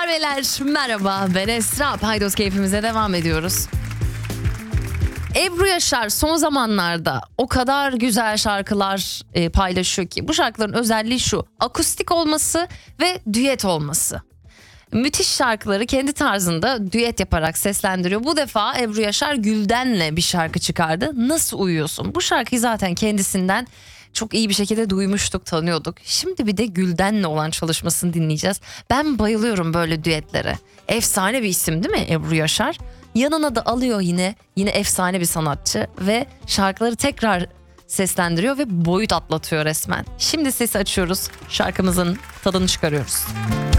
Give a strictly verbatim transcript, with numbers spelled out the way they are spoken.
Hanımlar beyler merhaba, ben Esra. Paydos keyfimize devam ediyoruz. Ebru Yaşar son zamanlarda o kadar güzel şarkılar e, paylaşıyor ki, bu şarkıların özelliği şu: akustik olması ve düet olması. Müthiş şarkıları kendi tarzında düet yaparak seslendiriyor. Bu defa Ebru Yaşar Gülden'le bir şarkı çıkardı. Nasıl Uyuyorsun? Bu şarkıyı zaten kendisinden çok iyi bir şekilde duymuştuk, tanıyorduk. Şimdi bir de Gülden'le olan çalışmasını dinleyeceğiz. Ben bayılıyorum böyle düetlere. Efsane bir isim değil mi Ebru Yaşar? Yanına da alıyor yine yine efsane bir sanatçı ve şarkıları tekrar seslendiriyor ve boyut atlatıyor resmen. Şimdi sesi açıyoruz, şarkımızın tadını çıkarıyoruz.